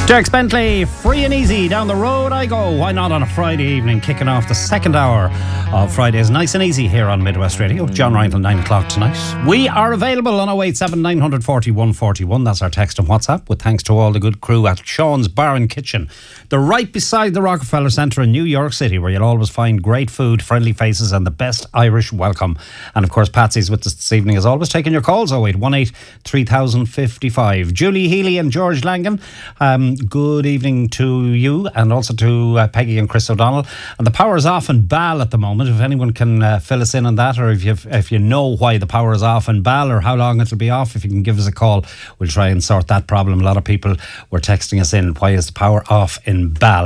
Dierks Bentley, free and easy, down the road I go. Why not on a Friday evening, kicking off the second hour of Fridays Nice and Easy here on Midwest Radio. John Ryan till 9 o'clock tonight. We are available on 087 940 141. That's our text and WhatsApp, with thanks to all the good crew at Sean's Bar and Kitchen. They're right beside the Rockefeller Centre in New York City, where you'll always find great food, friendly faces and the best Irish welcome. And of course, Patsy's with us this evening as always, taking your calls. 0818 3055. Julie Healy and George Langan, good evening to you, and also to Peggy and Chris O'Donnell. And the power is off in Ball at the moment. If anyone can fill us in on that, or if you know why the power is off in Ball or how long it'll be off, if you can give us a call, we'll try and sort that problem. A lot of people were texting us in, why is the power off in Ball?